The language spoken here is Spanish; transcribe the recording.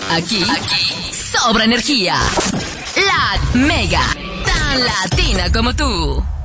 Aquí sobra energía. La Mega, tan latina como tú.